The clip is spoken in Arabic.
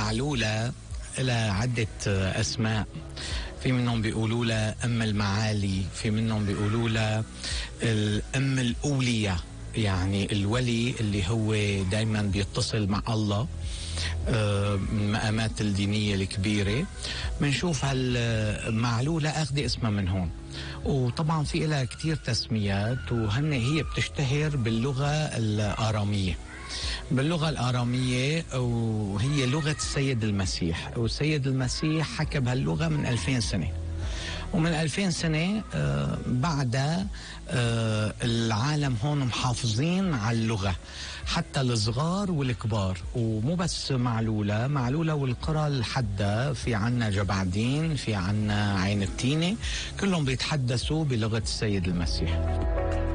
معلولة لها عدة أسماء. في منهم بيقولوا لها أم المعالي، في منهم بيقولوا لها الأم الأولية، يعني الولي اللي هو دايما بيتصل مع الله من المقامات الدينية الكبيرة. منشوف هالمعلولة أخذ اسمها من هون. وطبعا في لها كتير تسميات، هي بتشتهر باللغة الآرامية. باللغة الآرامية، وهي لغة السيد المسيح، والسيد المسيح حكى بهاللغة من 2000 سنة. ومن 2000 سنة بعدها العالم هون محافظين على اللغة، حتى الصغار والكبار. ومو بس معلولة والقرى الحدة، في عنا جبعدين، في عنا عين التينة، كلهم بيتحدثوا بلغة السيد المسيح.